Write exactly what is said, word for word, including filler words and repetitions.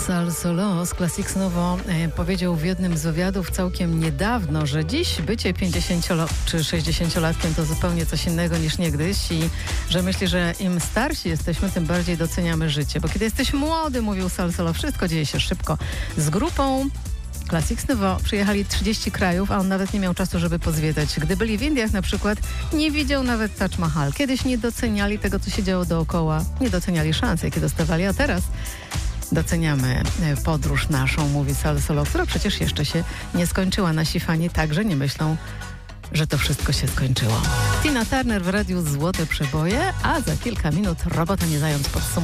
Sal Solo z Classics Novo e, powiedział w jednym z wywiadów całkiem niedawno, że dziś bycie pięćdziesięcio- czy sześćdziesięciolatkiem to zupełnie coś innego niż niegdyś i że myśli, że im starsi jesteśmy, tym bardziej doceniamy życie. Bo kiedy jesteś młody, mówił Sal Solo, wszystko dzieje się szybko. Z grupą Classics Novo przyjechali trzydzieści krajów, a on nawet nie miał czasu, żeby pozwiedzać. Gdy byli w Indiach na przykład, nie widział nawet Taj Mahal. Kiedyś nie doceniali tego, co się działo dookoła. Nie doceniali szans, jakie dostawali, a teraz doceniamy podróż naszą, mówi Sal Solo, która przecież jeszcze się nie skończyła. Nasi fani także nie myślą, że to wszystko się skończyło. Tina Turner w radiu Złote Przeboje, a za kilka minut Robota nie zając podsumuje.